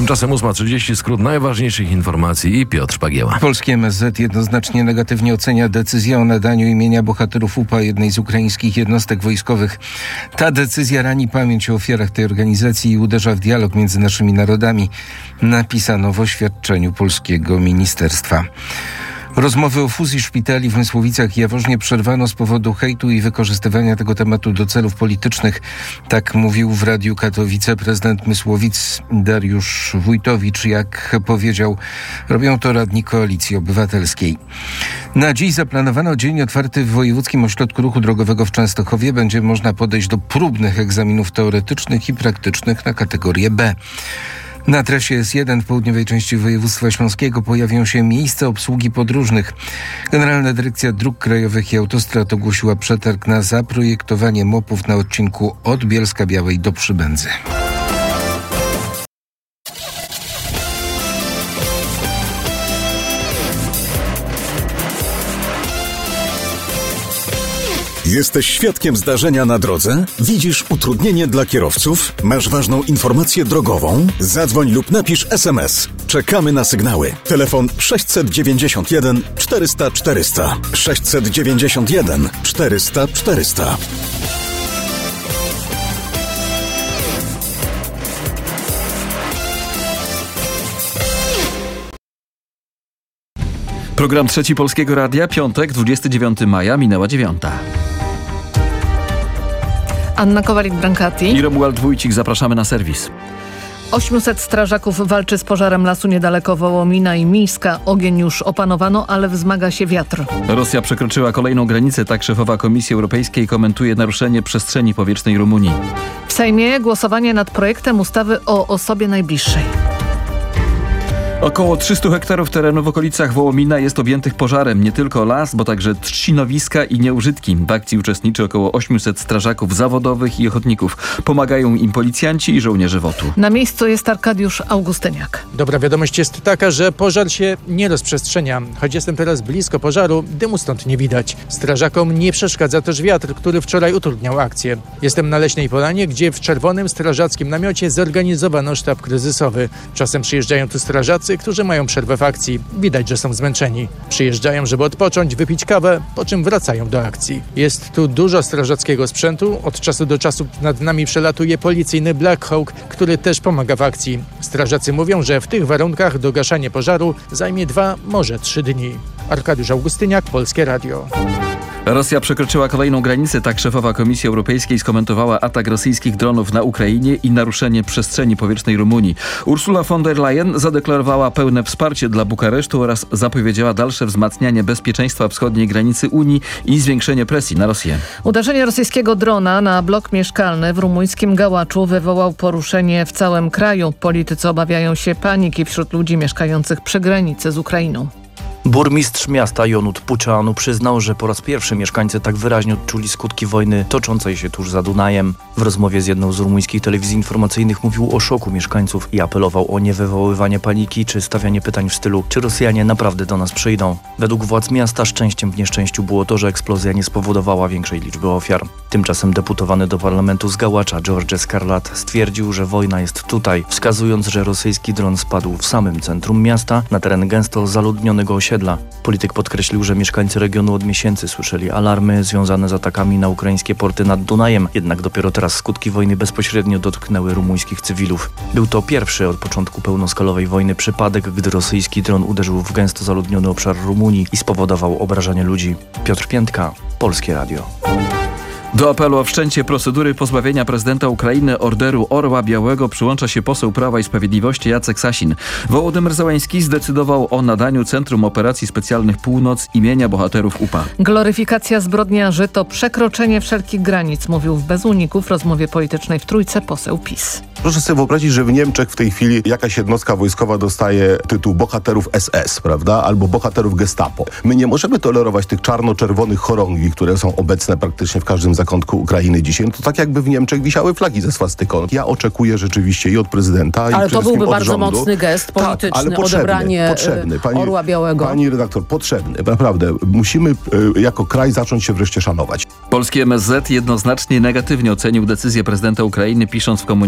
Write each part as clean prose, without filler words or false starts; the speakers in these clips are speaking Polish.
Tymczasem 8:30, skrót najważniejszych informacji i Piotr Pagieła. Polski MSZ jednoznacznie negatywnie ocenia decyzję o nadaniu imienia bohaterów UPA jednej z ukraińskich jednostek wojskowych. Ta decyzja rani pamięć o ofiarach tej organizacji i uderza w dialog między naszymi narodami, napisano w oświadczeniu polskiego ministerstwa. Rozmowy o fuzji szpitali w Mysłowicach i Jaworznie przerwano z powodu hejtu i wykorzystywania tego tematu do celów politycznych. Tak mówił w Radiu Katowice prezydent Mysłowic Dariusz Wójtowicz. Jak powiedział, robią to radni Koalicji Obywatelskiej. Na dziś zaplanowano dzień otwarty w Wojewódzkim Ośrodku Ruchu Drogowego w Częstochowie. Będzie można podejść do próbnych egzaminów teoretycznych i praktycznych na kategorię B. Na trasie S1 w południowej części województwa śląskiego pojawią się miejsca obsługi podróżnych. Generalna Dyrekcja Dróg Krajowych i Autostrad ogłosiła przetarg na zaprojektowanie MOP-ów na odcinku od Bielska-Białej do Przybędzy. Jesteś świadkiem zdarzenia na drodze? Widzisz utrudnienie dla kierowców? Masz ważną informację drogową? Zadzwoń lub napisz SMS. Czekamy na sygnały. Telefon 691 400 400. 691 400 400. Program Trzeci Polskiego Radia, piątek, 29 maja, minęła 9. Anna Kowalik-Brankati I Romuald Wójcik, zapraszamy na serwis. 800 strażaków walczy z pożarem lasu niedaleko Wołomina i Mińska. Ogień już opanowano, ale wzmaga się wiatr. Rosja przekroczyła kolejną granicę, tak szefowa Komisji Europejskiej komentuje naruszenie przestrzeni powietrznej Rumunii. W Sejmie głosowanie nad projektem ustawy o osobie najbliższej. Około 300 hektarów terenu w okolicach Wołomina jest objętych pożarem. Nie tylko las, bo także trzcinowiska i nieużytki. W akcji uczestniczy około 800 strażaków zawodowych i ochotników. Pomagają im policjanci i żołnierze WOT-u. Na miejscu jest Arkadiusz Augustyniak. Dobra wiadomość jest taka, że pożar się nie rozprzestrzenia. Choć jestem teraz blisko pożaru, dymu stąd nie widać. Strażakom nie przeszkadza też wiatr, który wczoraj utrudniał akcję. Jestem na Leśnej Polanie, gdzie w czerwonym strażackim namiocie zorganizowano sztab kryzysowy. Czasem przyjeżdżają tu strażacy, którzy mają przerwę w akcji. Widać, że są zmęczeni. Przyjeżdżają, żeby odpocząć, wypić kawę, po czym wracają do akcji. Jest tu dużo strażackiego sprzętu. Od czasu do czasu nad nami przelatuje policyjny Black Hawk, który też pomaga w akcji. Strażacy mówią, że w tych warunkach dogaszanie pożaru zajmie 2, może 3 dni. Arkadiusz Augustyniak, Polskie Radio. Rosja przekroczyła kolejną granicę, tak szefowa Komisji Europejskiej skomentowała atak rosyjskich dronów na Ukrainie i naruszenie przestrzeni powietrznej Rumunii. Ursula von der Leyen zadeklarowała pełne wsparcie dla Bukaresztu oraz zapowiedziała dalsze wzmacnianie bezpieczeństwa wschodniej granicy Unii i zwiększenie presji na Rosję. Uderzenie rosyjskiego drona na blok mieszkalny w rumuńskim Gałaczu wywołał poruszenie w całym kraju. Politycy obawiają się paniki wśród ludzi mieszkających przy granicy z Ukrainą. Burmistrz miasta Ionut Puceanu przyznał, że po raz pierwszy mieszkańcy tak wyraźnie odczuli skutki wojny toczącej się tuż za Dunajem. W rozmowie z jedną z rumuńskich telewizji informacyjnych mówił o szoku mieszkańców i apelował o niewywoływanie paniki czy stawianie pytań w stylu, czy Rosjanie naprawdę do nas przyjdą. Według władz miasta szczęściem w nieszczęściu było to, że eksplozja nie spowodowała większej liczby ofiar. Tymczasem deputowany do parlamentu z Gałacza George Scarlat stwierdził, że wojna jest tutaj, wskazując, że rosyjski dron spadł w samym centrum miasta, na teren gęsto zaludnionego osiedla. Polityk podkreślił, że mieszkańcy regionu od miesięcy słyszeli alarmy związane z atakami na ukraińskie porty nad Dunajem, jednak dopiero teraz skutki wojny bezpośrednio dotknęły rumuńskich cywilów. Był to pierwszy od początku pełnoskalowej wojny przypadek, gdy rosyjski dron uderzył w gęsto zaludniony obszar Rumunii i spowodował obrażanie ludzi. Piotr Piętka, Polskie Radio. Do apelu o wszczęcie procedury pozbawienia prezydenta Ukrainy Orderu Orła Białego przyłącza się poseł Prawa i Sprawiedliwości Jacek Sasin. Wołodymyr Zełański zdecydował o nadaniu Centrum Operacji Specjalnych Północ imienia bohaterów UPA. Gloryfikacja zbrodniarzy to przekroczenie wszelkich granic, mówił w Bez Uników w rozmowie politycznej w Trójce poseł PiS. Proszę sobie wyobrazić, że w Niemczech w tej chwili jakaś jednostka wojskowa dostaje tytuł bohaterów SS, prawda? Albo bohaterów Gestapo. My nie możemy tolerować tych czarno-czerwonych chorągwi, które są obecne praktycznie w każdym zakątku Ukrainy dzisiaj. To tak jakby w Niemczech wisiały flagi ze swastyką. Ja oczekuję rzeczywiście i od prezydenta, i ale przede to byłby od bardzo rządu. mocny gest polityczny, tak, ale odebranie Orła Białego. Pani redaktor, potrzebny. Naprawdę. Musimy jako kraj zacząć się wreszcie szanować. Polski MSZ jednoznacznie negatywnie ocenił decyzję prezydenta Ukrainy, pisząc w komunikacie, że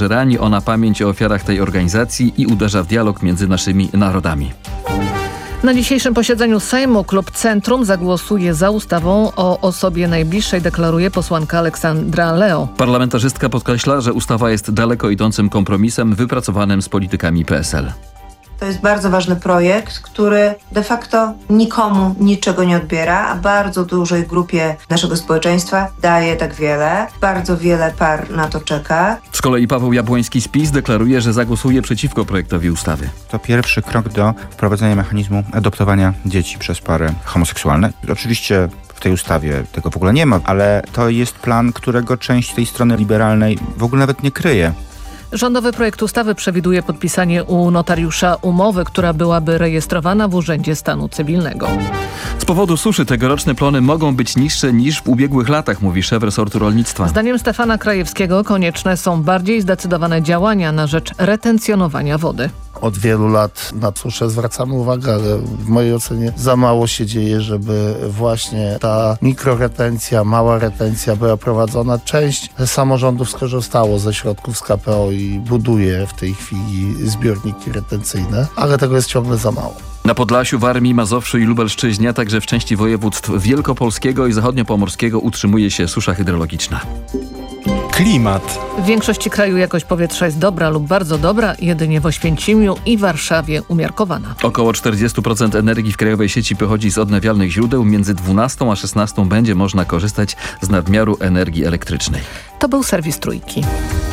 że rani ona pamięć o ofiarach tej organizacji i uderza w dialog między naszymi narodami. Na dzisiejszym posiedzeniu Sejmu klub Centrum zagłosuje za ustawą o osobie najbliższej, deklaruje posłanka Aleksandra Leo. Parlamentarzystka podkreśla, że ustawa jest daleko idącym kompromisem wypracowanym z politykami PSL. To jest bardzo ważny projekt, który de facto nikomu niczego nie odbiera, a bardzo dużej grupie naszego społeczeństwa daje tak wiele. Bardzo wiele par na to czeka. Z kolei Paweł Jabłoński z PiS deklaruje, że zagłosuje przeciwko projektowi ustawy. To pierwszy krok do wprowadzenia mechanizmu adoptowania dzieci przez pary homoseksualne. Oczywiście w tej ustawie tego w ogóle nie ma, ale to jest plan, którego część tej strony liberalnej w ogóle nawet nie kryje. Rządowy projekt ustawy przewiduje podpisanie u notariusza umowy, która byłaby rejestrowana w Urzędzie Stanu Cywilnego. Z powodu suszy tegoroczne plony mogą być niższe niż w ubiegłych latach, mówi szef resortu rolnictwa. Zdaniem Stefana Krajewskiego konieczne są bardziej zdecydowane działania na rzecz retencjonowania wody. Od wielu lat na suszę zwracamy uwagę, ale w mojej ocenie za mało się dzieje, żeby właśnie ta mikroretencja, mała retencja była prowadzona. Część samorządów skorzystało ze środków z KPO i buduje w tej chwili zbiorniki retencyjne, ale tego jest ciągle za mało. Na Podlasiu, Warmii, Mazowszu i Lubelszczyźnie, a także w części województw wielkopolskiego i zachodniopomorskiego utrzymuje się susza hydrologiczna. Klimat. W większości kraju jakość powietrza jest dobra lub bardzo dobra, jedynie w Oświęcimiu i Warszawie umiarkowana. Około 40% energii w krajowej sieci pochodzi z odnawialnych źródeł. Między 12 a 16 będzie można korzystać z nadmiaru energii elektrycznej. To był serwis Trójki.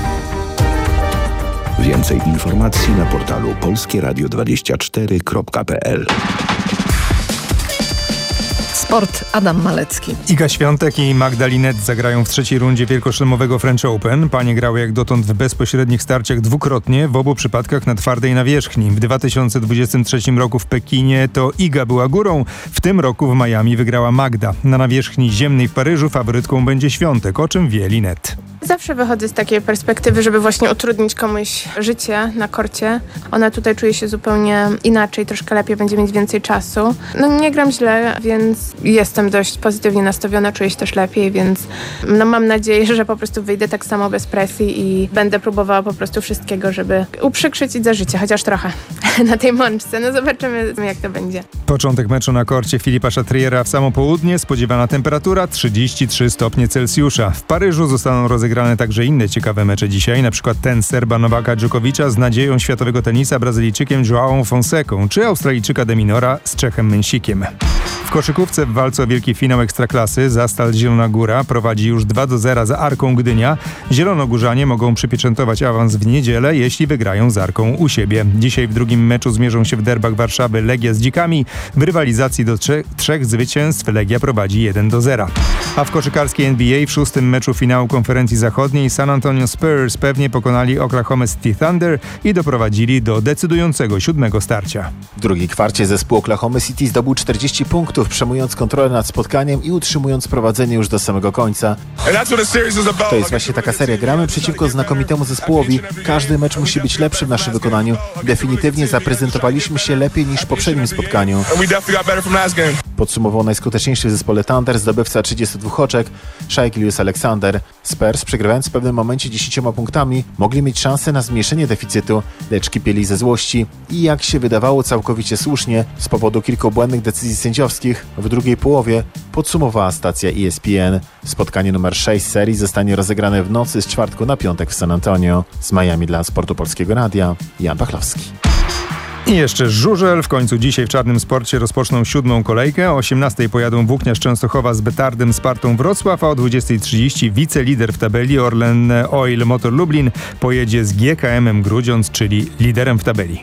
Więcej informacji na portalu polskieradio24.pl. Sport, Adam Malecki. Iga Świątek i Magdalinet zagrają w trzeciej rundzie wielkoszlemowego French Open. Panie grały jak dotąd w bezpośrednich starciach dwukrotnie, w obu przypadkach na twardej nawierzchni. W 2023 roku w Pekinie to Iga była górą, w tym roku w Miami wygrała Magda. Na nawierzchni ziemnej w Paryżu faworytką będzie Świątek, o czym wie Linet. Zawsze wychodzę z takiej perspektywy, żeby właśnie utrudnić komuś życie na korcie. Ona tutaj czuje się zupełnie inaczej, troszkę lepiej, będzie mieć więcej czasu. No nie gram źle, więc jestem dość pozytywnie nastawiona, czuję się też lepiej, więc mam nadzieję, że po prostu wyjdę tak samo bez presji i będę próbowała po prostu wszystkiego, żeby uprzykrzyć za życie, chociaż trochę na tej mączce. No zobaczymy, jak to będzie. Początek meczu na korcie Filipa Chatriera w samo południe, spodziewana temperatura 33 stopnie Celsjusza. W Paryżu zostaną rozegrane także inne ciekawe mecze dzisiaj, na przykład ten Serba Nowaka Dżokowicza z nadzieją światowego tenisa Brazylijczykiem João Fonseką, czy Australijczyka de Minora z Czechem Mensikiem. W koszykówce w walce o wielki finał Ekstraklasy Zastal Zielona Góra prowadzi już 2-0 za Arką Gdynia. Zielonogórzanie mogą przypieczętować awans w niedzielę, jeśli wygrają z Arką u siebie. Dzisiaj w drugim meczu zmierzą się w derbach Warszawy Legia z Dzikami. W rywalizacji do trzech zwycięstw Legia prowadzi 1-0. A w koszykarskiej NBA w szóstym meczu finału konferencji zachodniej San Antonio Spurs pewnie pokonali Oklahoma City Thunder i doprowadzili do decydującego 7. starcia. W drugiej kwarcie zespół Oklahoma City zdobył 40 punktów, przejmując kontrolę nad spotkaniem i utrzymując prowadzenie już do samego końca. To jest właśnie taka seria. Gramy przeciwko znakomitemu zespołowi. Każdy mecz musi być lepszy w naszym wykonaniu. Definitywnie zaprezentowaliśmy się lepiej niż w poprzednim spotkaniu. Podsumował najskuteczniejszy w zespole Thunder zdobywca 32 oczek, Shai Gilgeous-Alexander. Spurs, przegrywając w pewnym momencie 10 punktami, mogli mieć szansę na zmniejszenie deficytu, lecz kipieli ze złości i jak się wydawało całkowicie słusznie, z powodu kilku błędnych decyzji sędziowskich, w drugiej połowie podsumowała stacja ESPN. Spotkanie numer 6 serii zostanie rozegrane w nocy z czwartku na piątek w San Antonio. Z Miami dla Sportu Polskiego Radia, Jan Pachlowski. I jeszcze żużel. W końcu dzisiaj w Czarnym Sporcie rozpoczną 7. kolejkę. O 18:00 pojadą Włókniarz Częstochowa z Betardem Spartą Wrocław, a o 20:30 wicelider w tabeli Orlen Oil Motor Lublin pojedzie z GKM-em Grudziądz, czyli liderem w tabeli.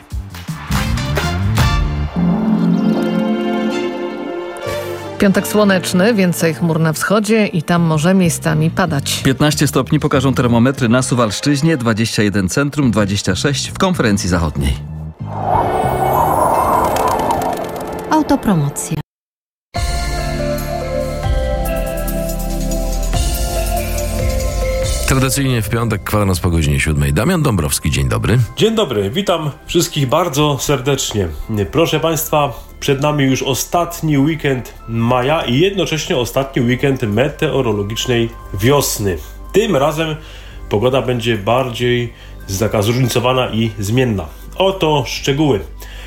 Piątek słoneczny, więcej chmur na wschodzie i tam może miejscami padać. 15 stopni pokażą termometry na Suwalszczyźnie, 21 centrum, 26 w konferencji zachodniej. Autopromocja. Tradycyjnie w piątek kwadrans po godzinie 7. Damian Dąbrowski, dzień dobry. Dzień dobry, witam wszystkich bardzo serdecznie. Proszę Państwa, przed nami już ostatni weekend maja i jednocześnie ostatni weekend meteorologicznej wiosny. Tym razem pogoda będzie bardziej taka zróżnicowana i zmienna. Oto szczegóły.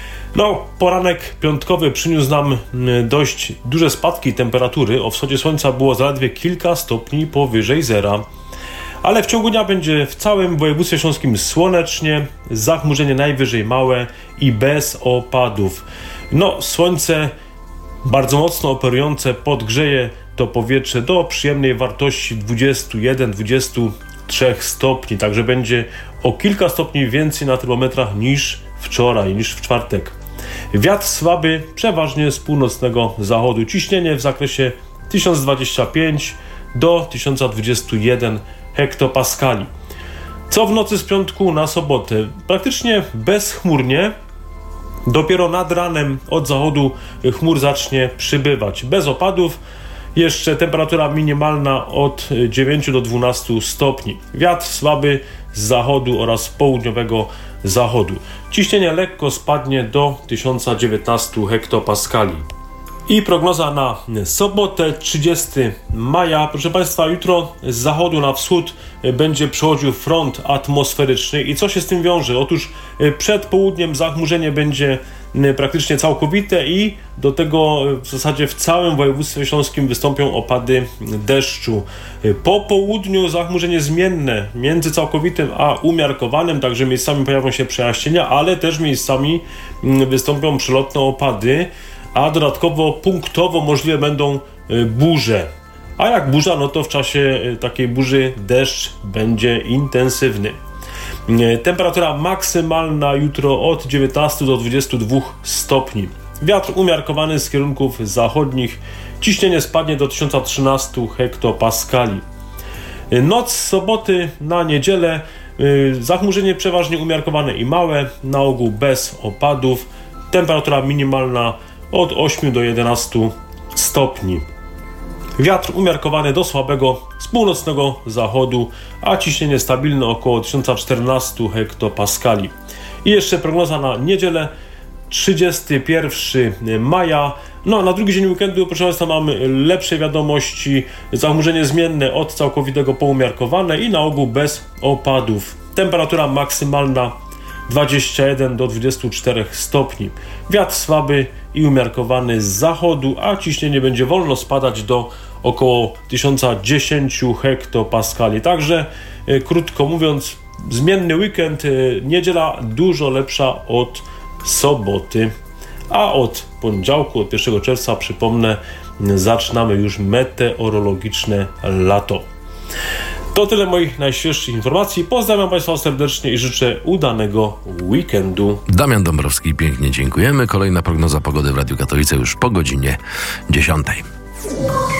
Poranek piątkowy przyniósł nam dość duże spadki temperatury. O wschodzie słońca było zaledwie kilka stopni powyżej zera. Ale w ciągu dnia będzie w całym województwie śląskim słonecznie, zachmurzenie najwyżej małe i bez opadów. Słońce bardzo mocno operujące podgrzeje to powietrze do przyjemnej wartości 21-23 stopni, także będzie o kilka stopni więcej na termometrach niż wczoraj, niż w czwartek. Wiatr słaby, przeważnie z północnego zachodu. Ciśnienie w zakresie 1025 do 1021 hektopaskali. Co w nocy z piątku na sobotę? Praktycznie bezchmurnie. Dopiero nad ranem od zachodu chmur zacznie przybywać. Bez opadów. Jeszcze temperatura minimalna od 9 do 12 stopni. Wiatr słaby z zachodu oraz południowego zachodu. Ciśnienie lekko spadnie do 1019 hektopaskali. I prognoza na sobotę, 30 maja. Proszę Państwa, jutro z zachodu na wschód będzie przechodził front atmosferyczny. I co się z tym wiąże? Otóż przed południem zachmurzenie będzie praktycznie całkowite i do tego w zasadzie w całym województwie śląskim wystąpią opady deszczu. Po południu zachmurzenie zmienne między całkowitym a umiarkowanym, także miejscami pojawią się przejaśnienia, ale też miejscami wystąpią przelotne opady, a dodatkowo punktowo możliwe będą burze. A jak burza, to w czasie takiej burzy deszcz będzie intensywny. Temperatura maksymalna jutro od 19 do 22 stopni. Wiatr umiarkowany z kierunków zachodnich. Ciśnienie spadnie do 1013 hektopaskali. Noc z soboty na niedzielę. Zachmurzenie przeważnie umiarkowane i małe. Na ogół bez opadów. Temperatura minimalna od 8 do 11 stopni. Wiatr umiarkowany do słabego z północnego zachodu, a ciśnienie stabilne około 1014 hektopaskali. I jeszcze prognoza na niedzielę, 31 maja. Na drugi dzień weekendu, proszę Państwa, mamy lepsze wiadomości. Zachmurzenie zmienne od całkowitego po umiarkowane i na ogół bez opadów. Temperatura maksymalna 21 do 24 stopni. Wiatr słaby i umiarkowany z zachodu, a ciśnienie będzie wolno spadać do około 1010 hektopaskali. Także krótko mówiąc, zmienny weekend, niedziela dużo lepsza od soboty, a od poniedziałku, od 1 czerwca, przypomnę, zaczynamy już meteorologiczne lato. To tyle moich najświeższych informacji. Pozdrawiam Państwa serdecznie i życzę udanego weekendu. Damian Dąbrowski, pięknie dziękujemy. Kolejna prognoza pogody w Radiu Katowice już po godzinie 10.